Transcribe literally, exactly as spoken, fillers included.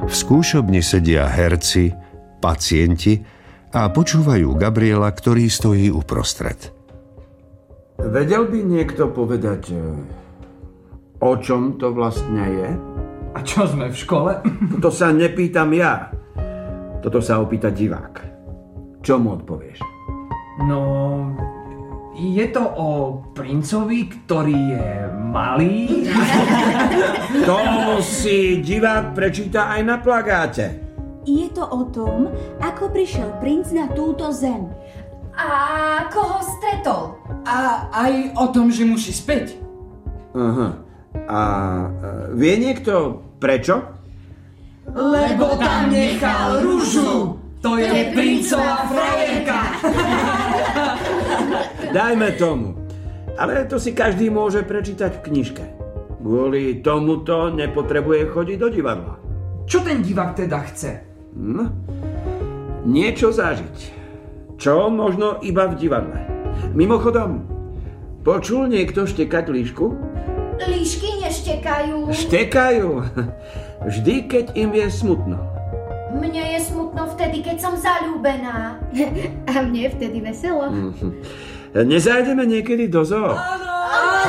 V skúšobni sedia herci, pacienti a počúvajú Gabriela, ktorý stojí uprostred. Vedel by niekto povedať, o čom to vlastne je? A čo, sme v škole? Toto sa nepýtam ja. Toto sa opýta divák. Čo mu odpovieš? No, je to o princovi, ktorý je malý. To si divák prečíta aj na plagáte. Je to o tom, ako prišiel princ na túto zem. A ako ho stretol. A aj o tom, že musí späť. Aha. A vie niekto prečo? Lebo tam nechal ružu. To je princová frajerka. Dajme tomu. Ale to si každý môže prečítať v knižke. Kvôli tomuto nepotrebuje chodiť do divadla. Čo ten divák teda chce? No, niečo zažiť. Čo možno iba v divadle. Mimochodom, počul niekto štekať líšku? Líšky neštekajú. Štekajú. Vždy, keď im je smutno. Mne je smutno vtedy, keď som zaľúbená. A mne vtedy veselo. Mm-hmm. Nezájdeme niekedy do zoo? Áno,